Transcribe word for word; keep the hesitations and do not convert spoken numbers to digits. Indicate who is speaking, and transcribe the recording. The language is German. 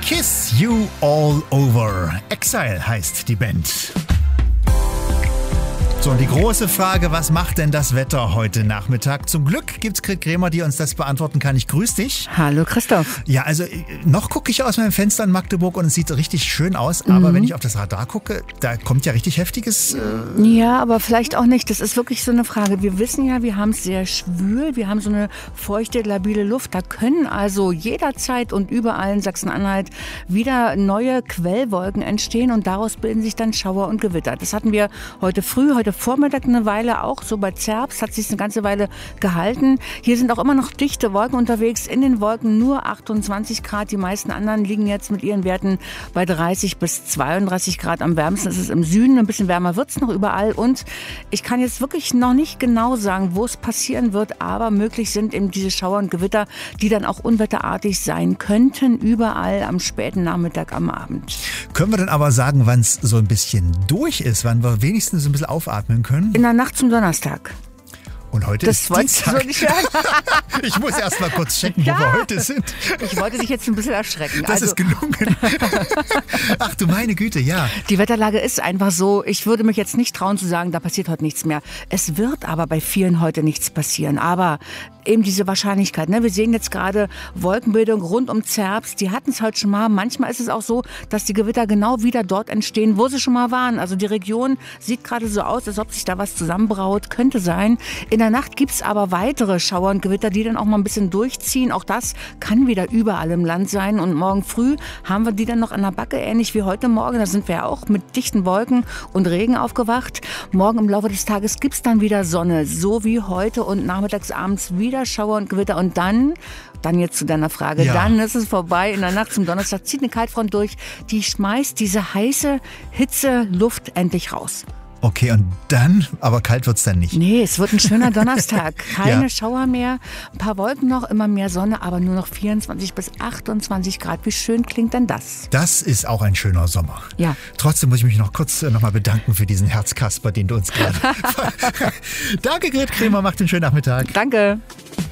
Speaker 1: Kiss You All Over. Exile heißt die Band. So, und die große Frage, was macht denn das Wetter heute Nachmittag? Zum Glück gibt's Grit Kremer, die uns das beantworten kann. Ich grüße dich.
Speaker 2: Hallo Christoph.
Speaker 1: Ja, also noch gucke ich aus meinem Fenster in Magdeburg und es sieht richtig schön aus. Aber mhm. wenn ich auf das Radar gucke, da kommt ja richtig heftiges... Äh
Speaker 2: ja, aber vielleicht auch nicht. Das ist wirklich so eine Frage. Wir wissen ja, wir haben es sehr schwül. Wir haben so eine feuchte, labile Luft. Da können also jederzeit und überall in Sachsen-Anhalt wieder neue Quellwolken entstehen. Und daraus bilden sich dann Schauer und Gewitter. Das hatten wir heute früh, heute Vormittag eine Weile auch, so bei Zerbst hat sich eine ganze Weile gehalten. Hier sind auch immer noch dichte Wolken unterwegs, in den Wolken nur achtundzwanzig Grad. Die meisten anderen liegen jetzt mit ihren Werten bei dreißig bis zweiunddreißig Grad. Am wärmsten ist es im Süden, ein bisschen wärmer wird es noch überall. Und ich kann jetzt wirklich noch nicht genau sagen, wo es passieren wird, aber möglich sind eben diese Schauer und Gewitter, die dann auch unwetterartig sein könnten, überall am späten Nachmittag, am Abend.
Speaker 1: Können wir dann aber sagen, wann es so ein bisschen durch ist, wann wir wenigstens so ein bisschen aufatmen können?
Speaker 2: In der Nacht zum Donnerstag.
Speaker 1: Und heute
Speaker 2: das
Speaker 1: ist Dienstag.
Speaker 2: So nicht hören.
Speaker 1: Ich muss erst mal kurz checken,
Speaker 2: ja.
Speaker 1: wo wir heute sind.
Speaker 2: Ich wollte dich jetzt ein bisschen erschrecken.
Speaker 1: Das
Speaker 2: also,
Speaker 1: ist gelungen. Ach du meine Güte, ja.
Speaker 2: Die Wetterlage ist einfach so, ich würde mich jetzt nicht trauen zu sagen, da passiert heute nichts mehr. Es wird aber bei vielen heute nichts passieren. Aber eben diese Wahrscheinlichkeit. Ne? Wir sehen jetzt gerade Wolkenbildung rund um Zerbst. Die hatten es heute schon mal. Manchmal ist es auch so, dass die Gewitter genau wieder dort entstehen, wo sie schon mal waren. Also die Region sieht gerade so aus, als ob sich da was zusammenbraut. Könnte sein. In der Nacht gibt es aber weitere Schauer und Gewitter, die dann auch mal ein bisschen durchziehen. Auch das kann wieder überall im Land sein. Und morgen früh haben wir die dann noch an der Backe, ähnlich wie heute Morgen. Da sind wir ja auch mit dichten Wolken und Regen aufgewacht. Morgen im Laufe des Tages gibt es dann wieder Sonne, so wie heute und nachmittags, abends wieder Schauer und Gewitter und dann, dann jetzt zu deiner Frage, ja. Dann ist es vorbei. In der Nacht zum Donnerstag zieht eine Kaltfront durch, die schmeißt diese heiße Hitze-Luft endlich raus.
Speaker 1: Okay, und dann, aber kalt wird's dann nicht.
Speaker 2: Nee, es wird ein schöner Donnerstag. Keine
Speaker 1: ja.
Speaker 2: Schauer mehr, ein paar Wolken noch, immer mehr Sonne, aber nur noch vierundzwanzig bis achtundzwanzig Grad. Wie schön klingt denn das?
Speaker 1: Das ist auch ein schöner Sommer.
Speaker 2: Ja.
Speaker 1: Trotzdem muss ich mich noch kurz äh, noch mal bedanken für diesen Herzkasper, den du uns gerade... Danke, Grit Kremer, macht einen schönen Nachmittag.
Speaker 2: Danke.